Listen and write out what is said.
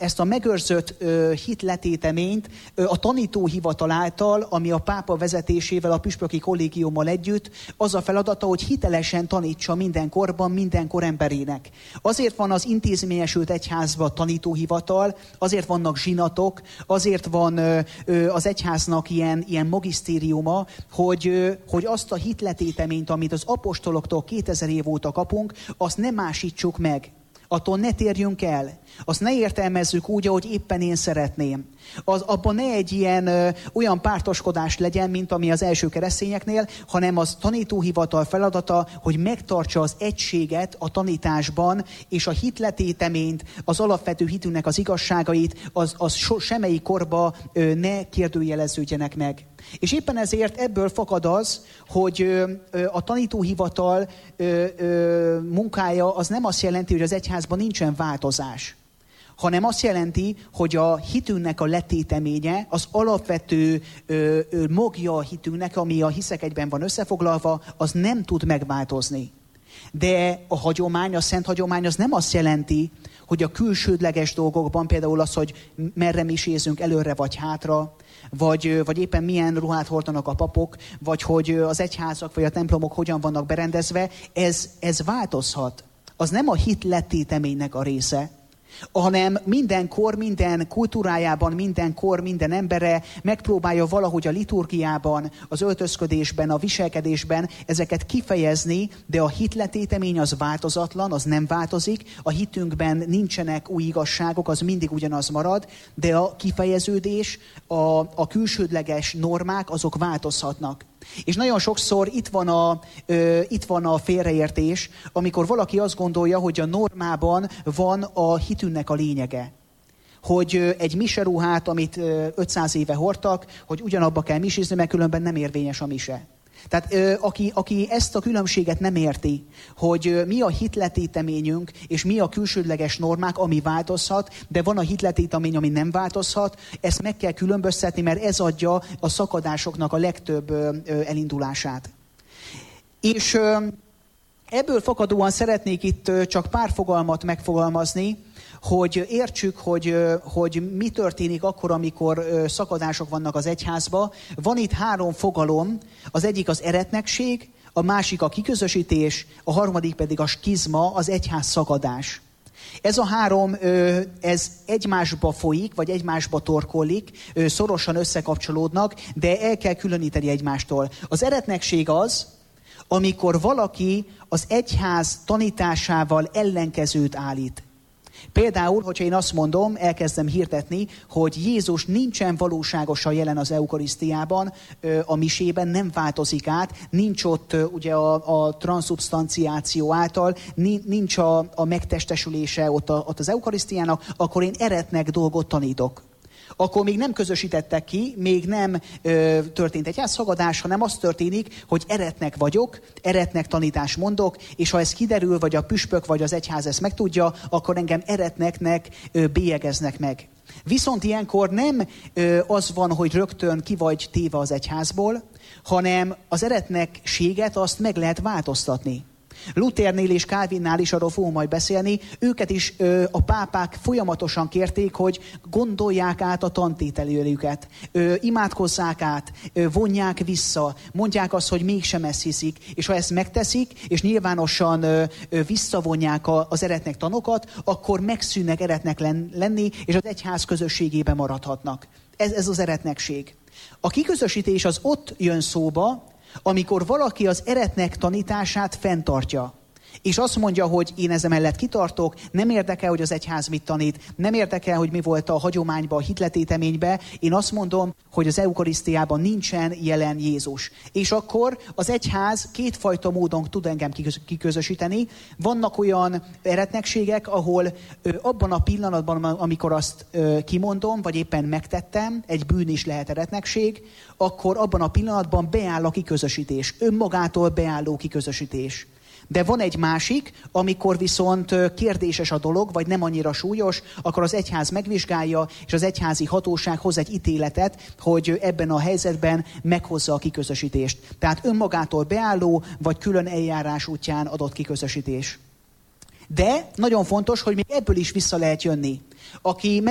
ezt a megőrzött hitletéteményt a tanítóhivatal által, ami a pápa vezetésével, a püspöki kollégiummal együtt, az a feladata, hogy hitelesen tanítsa minden korban, minden kor emberének. Azért van az intézményesült egyházban tanítóhivatal, azért vannak zsinatok, azért van az egyháznak ilyen magisztériuma, hogy azt a hitletéteményt, amit az apostoloktól 2000 év óta kapunk, azt ne másítsuk meg. Attól ne térjünk el. Azt ne értelmezzük úgy, ahogy éppen én szeretném. Abban ne egy olyan pártoskodás legyen, mint ami az első keresztényeknél, hanem az tanítóhivatal feladata, hogy megtartsa az egységet a tanításban, és a hitletéteményt, az alapvető hitünknek az igazságait, az semmelyik korba ne kérdőjeleződjenek meg. És éppen ezért ebből fakad az, hogy a tanítóhivatal munkája az nem azt jelenti, hogy az egyházban nincsen változás, hanem azt jelenti, hogy a hitünknek a letéteménye, az alapvető magja a hitünknek, ami a Hiszek egyben van összefoglalva, az nem tud megváltozni. De a hagyomány, a szent hagyomány az nem azt jelenti, hogy a külsődleges dolgokban, például az, hogy merre misézünk, előre vagy hátra, vagy éppen milyen ruhát hordanak a papok, vagy hogy az egyházak vagy a templomok hogyan vannak berendezve, ez változhat. Az nem a hit letéteménynek a része, hanem minden kor, minden kultúrájában, minden kor, minden embere megpróbálja valahogy a liturgiában, az öltözködésben, a viselkedésben ezeket kifejezni, de a hitletétemény az változatlan, az nem változik, a hitünkben nincsenek új igazságok, az mindig ugyanaz marad, de a kifejeződés, a külsődleges normák, azok változhatnak. És nagyon sokszor itt van a félreértés, amikor valaki azt gondolja, hogy a normában van a hitünknek a lényege. Hogy egy miseruhát, amit 500 éve hordtak, hogy ugyanabba kell misézni, mert különben nem érvényes a mise. Tehát aki ezt a különbséget nem érti, hogy mi a hitletéteményünk, és mi a külsődleges normák, ami változhat, de van a hitletétemény, ami nem változhat, ezt meg kell különböztetni, mert ez adja a szakadásoknak a legtöbb elindulását. És ebből fakadóan szeretnék itt csak pár fogalmat megfogalmazni, hogy értsük, hogy mi történik akkor, amikor szakadások vannak az egyházba. Van itt 3 fogalom, az egyik az eretnekség, a másik a kiközösítés, a harmadik pedig a skizma, az egyház szakadás. Ez a 3, ez egymásba folyik, vagy egymásba torkollik, szorosan összekapcsolódnak, de el kell különíteni egymástól. Az eretnekség az, amikor valaki az egyház tanításával ellenkezőt állít. Például, hogyha én azt mondom, elkezdem hirdetni, hogy Jézus nincsen valóságosan jelen az eukarisztiában, a misében nem változik át, nincs ott ugye a transzubstanciáció által, nincs a megtestesülése ott az eukarisztiának, akkor én eretnek dolgot tanítok. Akkor még nem közösítettek ki, még nem történt egyházszagadás, hanem az történik, hogy eretnek vagyok, eretnek tanítást mondok, és ha ez kiderül, vagy a püspök, vagy az egyház ezt megtudja, akkor engem eretneknek bélyegeznek meg. Viszont ilyenkor nem az van, hogy rögtön ki vagy téve az egyházból, hanem az eretnekséget azt meg lehet változtatni. Luthernél és Calvinnál is, arról fogunk majd beszélni, őket is a pápák folyamatosan kérték, hogy gondolják át a tantételőjüket, imádkozzák át, vonják vissza, mondják azt, hogy mégsem ezt hiszik, és ha ezt megteszik, és nyilvánosan visszavonják az eretnek tanokat, akkor megszűnnek eretnek lenni, és az egyház közösségében maradhatnak. Ez az eretnekség. A kiközösítés az ott jön szóba, amikor valaki az eretnek tanítását fenntartja, és azt mondja, hogy én ezen mellett kitartok, nem érdekel, hogy az egyház mit tanít, nem érdekel, hogy mi volt a hagyományban, a hitletéteményben, én azt mondom, hogy az eukarisztiában nincsen jelen Jézus. És akkor az egyház kétfajta módon tud engem kiközösíteni. Vannak olyan eretnekségek, ahol abban a pillanatban, amikor azt kimondom, vagy éppen megtettem, egy bűn is lehet eretnekség, akkor abban a pillanatban beáll a kiközösítés, önmagától beálló kiközösítés. De van egy másik, amikor viszont kérdéses a dolog, vagy nem annyira súlyos, akkor az egyház megvizsgálja, és az egyházi hatóság hoz egy ítéletet, hogy ebben a helyzetben meghozza a kiközösítést. Tehát önmagától beálló, vagy külön eljárás útján adott kiközösítés. De nagyon fontos, hogy még ebből is vissza lehet jönni. Aki